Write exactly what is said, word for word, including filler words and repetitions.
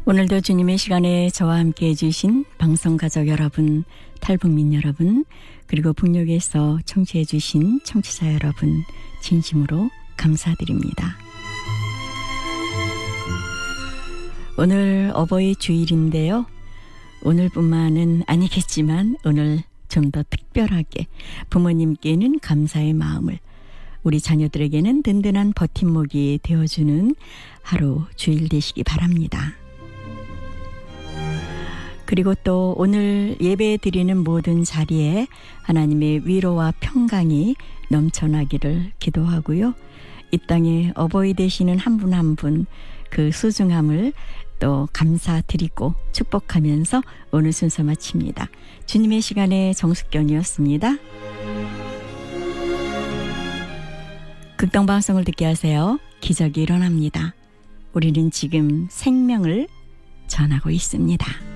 오늘도 주님의 시간에 저와 함께 해주신 방송가족 여러분, 탈북민 여러분, 그리고 북녘에서 청취해주신 청취자 여러분 진심으로 감사드립니다. 오늘 어버이 주일인데요. 오늘뿐만은 아니겠지만 오늘 좀 더 특별하게 부모님께는 감사의 마음을, 우리 자녀들에게는 든든한 버팀목이 되어주는 하루 주일 되시기 바랍니다. 그리고 또 오늘 예배 드리는 모든 자리에 하나님의 위로와 평강이 넘쳐나기를 기도하고요. 이 땅에 어버이 되시는 한 분 한 분 그 소중함을 또 감사드리고 축복하면서 오늘 순서 마칩니다. 주님의 시간에 정숙경이었습니다. 극동방송을 듣게 하세요. 기적이 일어납니다. 우리는 지금 생명을 전하고 있습니다.